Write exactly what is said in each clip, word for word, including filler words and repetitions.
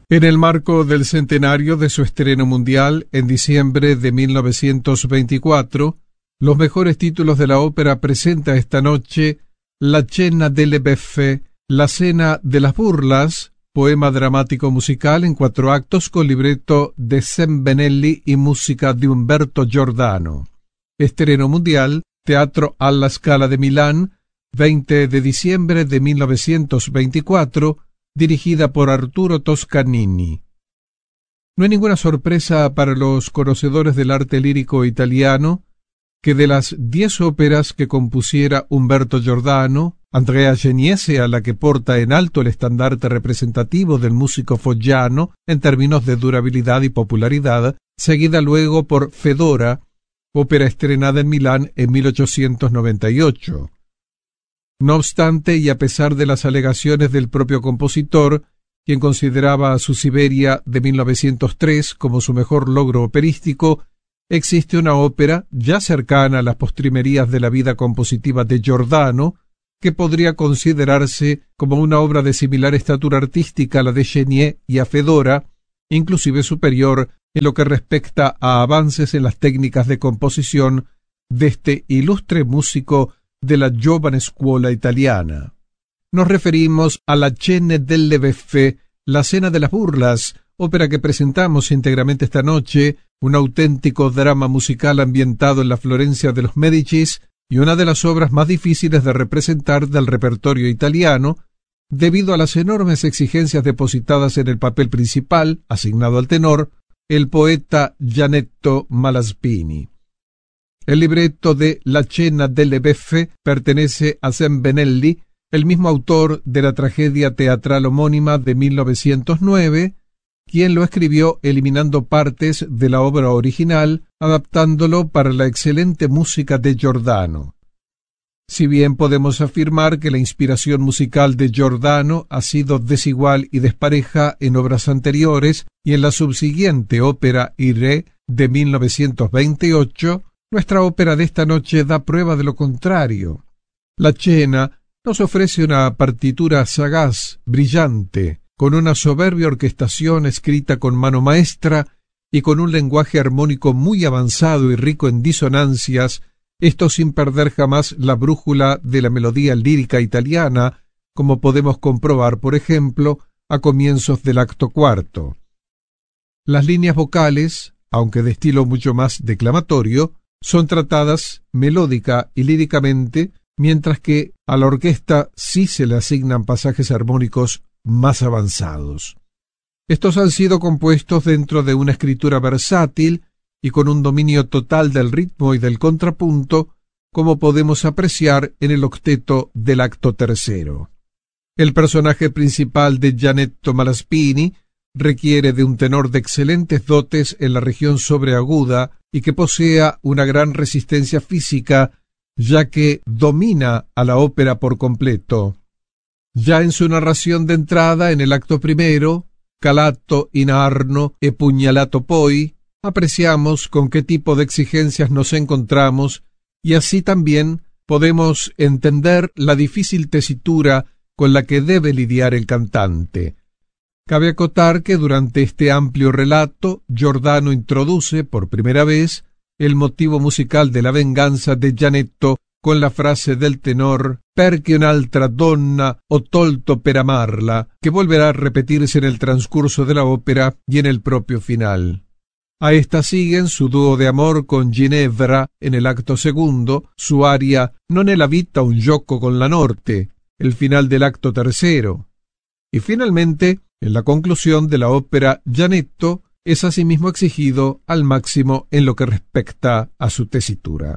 En el marco del centenario de su estreno mundial, en diciembre de mil novecientos veinticuatro, los mejores títulos de la ópera presenta esta noche La Cena delle Beffe, La Cena de las Burlas, poema dramático musical en cuatro actos con libreto de Zambinelli y música de Umberto Giordano. Estreno mundial, Teatro alla Scala de Milán, veinte de diciembre de mil novecientos veinticuatro, dirigida por Arturo Toscanini. No hay ninguna sorpresa para los conocedores del arte lírico italiano que de las diez óperas que compusiera Umberto Giordano, Andrea Chenier sea la que porta en alto el estandarte representativo del músico foggiano en términos de durabilidad y popularidad, seguida luego por Fedora, ópera estrenada en Milán en mil ochocientos noventa y ocho. No obstante, y a pesar de las alegaciones del propio compositor, quien consideraba a su Siberia de mil novecientos tres como su mejor logro operístico, existe una ópera ya cercana a las postrimerías de la vida compositiva de Giordano, que podría considerarse como una obra de similar estatura artística a la de Chenier y a Fedora, inclusive superior en lo que respecta a avances en las técnicas de composición de este ilustre músico de la giovane scuola italiana. Nos referimos a La Cena delle Beffe, La Cena de las Burlas, ópera que presentamos íntegramente esta noche, un auténtico drama musical ambientado en la Florencia de los Médicis y una de las obras más difíciles de representar del repertorio italiano, debido a las enormes exigencias depositadas en el papel principal, asignado al tenor, el poeta Gianetto Malaspini. El libreto de La Cena delle Beffe pertenece a Zambinelli, el mismo autor de la tragedia teatral homónima de mil novecientos nueve, quien lo escribió eliminando partes de la obra original, adaptándolo para la excelente música de Giordano. Si bien podemos afirmar que la inspiración musical de Giordano ha sido desigual y despareja en obras anteriores y en la subsiguiente ópera Iré de mil novecientos veintiocho, nuestra ópera de esta noche da prueba de lo contrario. La Cena nos ofrece una partitura sagaz, brillante, con una soberbia orquestación escrita con mano maestra y con un lenguaje armónico muy avanzado y rico en disonancias, esto sin perder jamás la brújula de la melodía lírica italiana, como podemos comprobar, por ejemplo, a comienzos del acto cuarto. Las líneas vocales, aunque de estilo mucho más declamatorio, son tratadas melódica y líricamente, mientras que a la orquesta sí se le asignan pasajes armónicos más avanzados. Estos han sido compuestos dentro de una escritura versátil y con un dominio total del ritmo y del contrapunto, como podemos apreciar en el octeto del acto tercero. El personaje principal de Gianetto Malaspini requiere de un tenor de excelentes dotes en la región sobreaguda y que posea una gran resistencia física, ya que domina a la ópera por completo. Ya en su narración de entrada, en el acto primero, Calato in arno e pugnalato poi, apreciamos con qué tipo de exigencias nos encontramos y así también podemos entender la difícil tesitura con la que debe lidiar el cantante. Cabe acotar que durante este amplio relato, Giordano introduce por primera vez el motivo musical de la venganza de Gianetto con la frase del tenor «Perché un'altra donna ho tolto per amarla», que volverá a repetirse en el transcurso de la ópera y en el propio final. A esta siguen su dúo de amor con Ginevra en el acto segundo, su aria «Non è la vita un gioco con la norte», el final del acto tercero. Y finalmente, en la conclusión de la ópera, Gianetto es asimismo exigido al máximo en lo que respecta a su tesitura.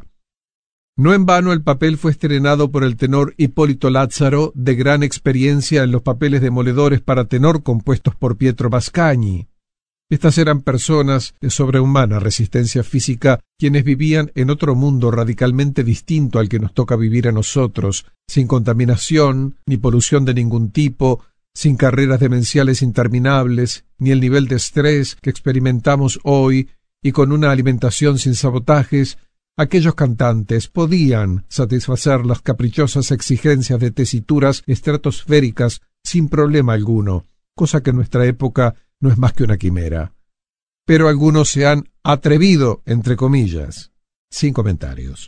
No en vano el papel fue estrenado por el tenor Ippolito Lazzaro, de gran experiencia en los papeles demoledores para tenor compuestos por Pietro Mascagni. Estas eran personas de sobrehumana resistencia física, quienes vivían en otro mundo radicalmente distinto al que nos toca vivir a nosotros, sin contaminación ni polución de ningún tipo, sin carreras demenciales interminables, ni el nivel de estrés que experimentamos hoy, y con una alimentación sin sabotajes. Aquellos cantantes podían satisfacer las caprichosas exigencias de tesituras estratosféricas sin problema alguno, cosa que en nuestra época no es más que una quimera. Pero algunos se han atrevido, entre comillas, sin comentarios.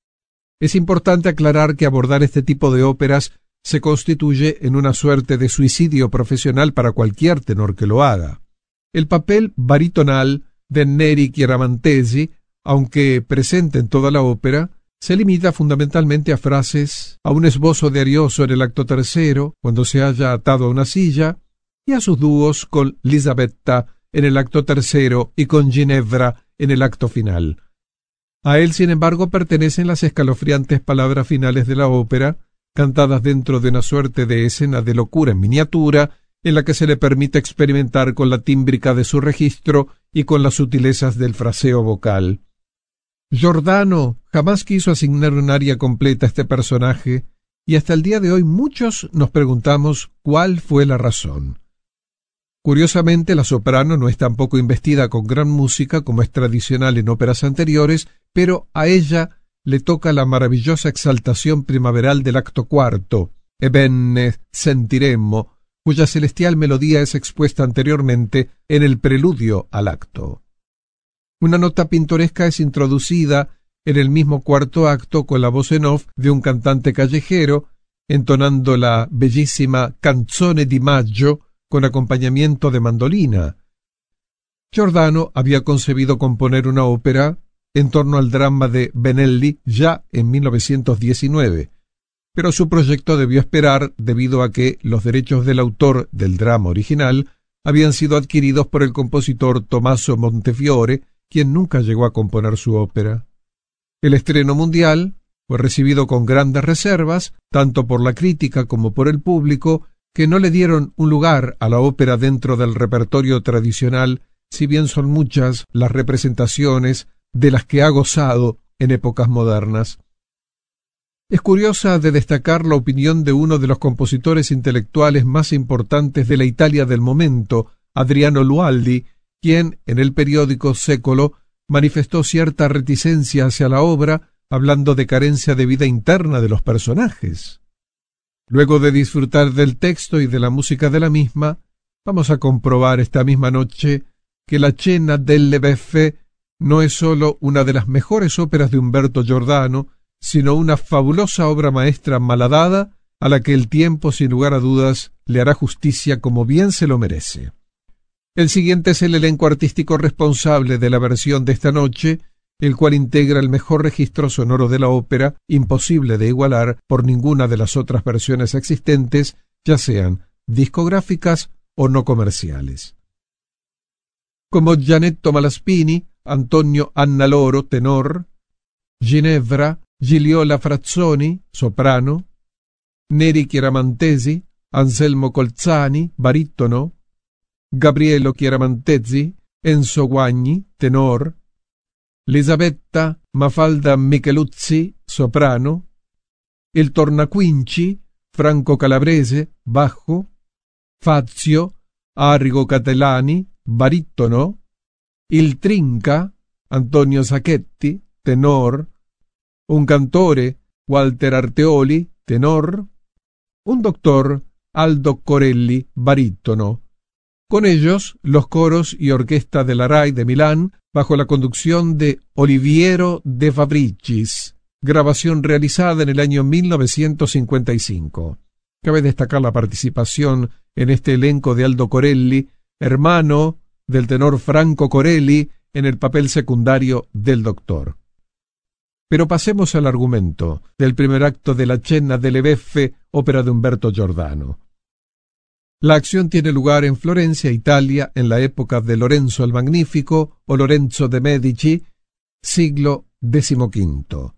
Es importante aclarar que abordar este tipo de óperas se constituye en una suerte de suicidio profesional para cualquier tenor que lo haga. El papel baritonal de Neri Chiaramantesi, aunque presente en toda la ópera, se limita fundamentalmente a frases, a un esbozo de Arioso en el acto tercero, cuando se halla atado a una silla, y a sus dúos con Lisabetta en el acto tercero y con Ginevra en el acto final. A él, sin embargo, pertenecen las escalofriantes palabras finales de la ópera, cantadas dentro de una suerte de escena de locura en miniatura, en la que se le permite experimentar con la tímbrica de su registro y con las sutilezas del fraseo vocal. Giordano jamás quiso asignar un aria completa a este personaje, y hasta el día de hoy muchos nos preguntamos cuál fue la razón. Curiosamente, la soprano no es tampoco investida con gran música como es tradicional en óperas anteriores, pero a ella le toca la maravillosa exaltación primaveral del acto cuarto, Ebbene sentiremmo, cuya celestial melodía es expuesta anteriormente en el preludio al acto. Una nota pintoresca es introducida en el mismo cuarto acto con la voz en off de un cantante callejero, entonando la bellísima Canzone di Maggio con acompañamiento de mandolina. Giordano había concebido componer una ópera en torno al drama de Benelli ya en mil novecientos diecinueve, pero su proyecto debió esperar debido a que los derechos del autor del drama original habían sido adquiridos por el compositor Tommaso Montefiore, quien nunca llegó a componer su ópera. El estreno mundial fue recibido con grandes reservas, tanto por la crítica como por el público, que no le dieron un lugar a la ópera dentro del repertorio tradicional, si bien son muchas las representaciones de las que ha gozado en épocas modernas. Es curiosa de destacar la opinión de uno de los compositores intelectuales más importantes de la Italia del momento, Adriano Lualdi, quien, en el periódico Secolo, manifestó cierta reticencia hacia la obra, hablando de carencia de vida interna de los personajes. Luego de disfrutar del texto y de la música de la misma, vamos a comprobar esta misma noche que La Cena delle Beffe no es sólo una de las mejores óperas de Umberto Giordano, sino una fabulosa obra maestra malhadada a la que el tiempo, sin lugar a dudas, le hará justicia como bien se lo merece. El siguiente es el elenco artístico responsable de la versión de esta noche, el cual integra el mejor registro sonoro de la ópera, imposible de igualar por ninguna de las otras versiones existentes, ya sean discográficas o no comerciales. Como Gianetto Malaspini, Antonio Annaloro, tenor; Ginevra, Gigliola Frazzoni, soprano; Neri Chiaramantesi, Anselmo Colzani, barítono; Gabrielo Chiaramantesi, Enzo Guagni, tenor; Lisabetta Mafalda Micheluzzi, soprano; il Tornaquinci, Franco Calabrese, bajo; Fazio, Arrigo Catellani, barítono; il Trinca, Antonio Sacchetti, tenor; un cantore, Walter Arteoli, tenor; un doctor, Aldo Corelli, barítono. Con ellos, los coros y orquesta de la RAI de Milán, bajo la conducción de Oliviero De Fabricis, grabación realizada en el año mil novecientos cincuenta y cinco. Cabe destacar la participación en este elenco de Aldo Corelli, hermano del tenor Franco Corelli, en el papel secundario del doctor. Pero pasemos al argumento del primer acto de La Cena delle Beffe, ópera de Umberto Giordano. La acción tiene lugar en Florencia, Italia, en la época de Lorenzo el Magnífico o Lorenzo de Medici, siglo decimoquinto.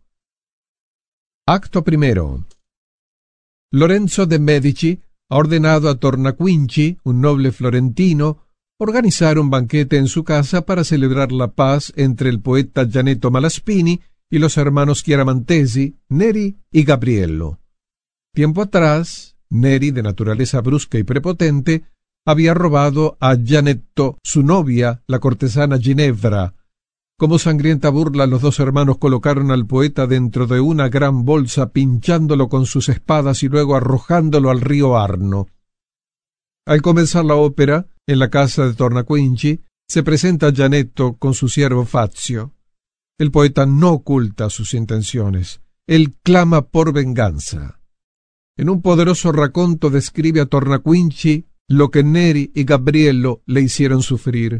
Acto primero. Lorenzo de Medici ha ordenado a Tornaquinci, un noble florentino, organizar un banquete en su casa para celebrar la paz entre el poeta Gianetto Malaspini y los hermanos Chiaramantesi, Neri y Gabriello. Tiempo atrás, Neri, de naturaleza brusca y prepotente, había robado a Gianetto, su novia, la cortesana Ginevra. Como sangrienta burla, los dos hermanos colocaron al poeta dentro de una gran bolsa, pinchándolo con sus espadas y luego arrojándolo al río Arno. Al comenzar la ópera, En la casa de Tornaquinci se presenta Gianetto con su siervo Fazio. El poeta no oculta sus intenciones. Él clama por venganza. En un poderoso raconto describe a Tornaquinci lo que Neri y Gabriello le hicieron sufrir.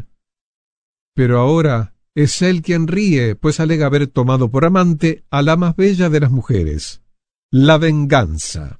Pero ahora es él quien ríe, pues alega haber tomado por amante a la más bella de las mujeres. La venganza.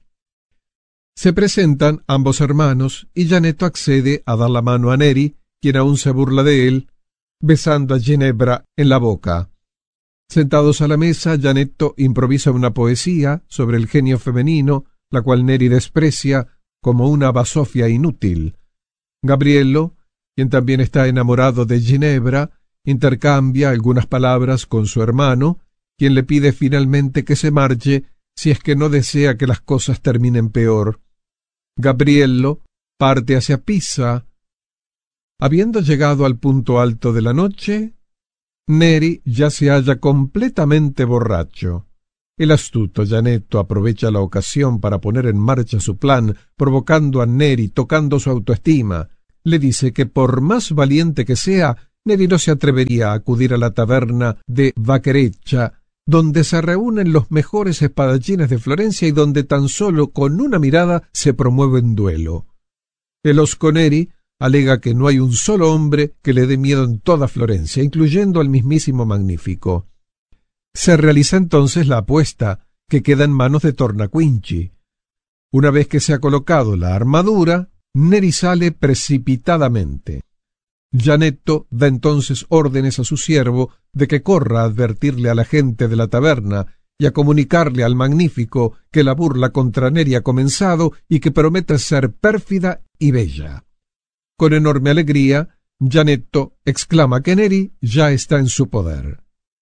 Se presentan ambos hermanos y Gianetto accede a dar la mano a Neri, quien aún se burla de él, besando a Ginebra en la boca. Sentados a la mesa, Gianetto improvisa una poesía sobre el genio femenino, la cual Neri desprecia como una basofia inútil. Gabriello, quien también está enamorado de Ginebra, intercambia algunas palabras con su hermano, quien le pide finalmente que se marche si es que no desea que las cosas terminen peor. Gabriello parte hacia Pisa. Habiendo llegado al punto alto de la noche, Neri ya se halla completamente borracho. El astuto Gianetto aprovecha la ocasión para poner en marcha su plan, provocando a Neri, tocando su autoestima. Le dice que por más valiente que sea, Neri no se atrevería a acudir a la taberna de Vaquereccia, donde se reúnen los mejores espadachines de Florencia y donde tan solo con una mirada se promueve un duelo. El osco Neri alega que no hay un solo hombre que le dé miedo en toda Florencia, incluyendo al mismísimo Magnífico. Se realiza entonces la apuesta, que queda en manos de Tornaquinci. Una vez que se ha colocado la armadura, Neri sale precipitadamente. Gianetto da entonces órdenes a su siervo de que corra a advertirle a la gente de la taberna y a comunicarle al Magnífico que la burla contra Neri ha comenzado y que promete ser pérfida y bella. Con enorme alegría, Gianetto exclama que Neri ya está en su poder.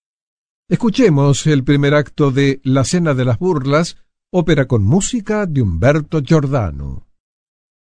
Escuchemos el primer acto de La Cena de las Burlas, ópera con música de Umberto Giordano.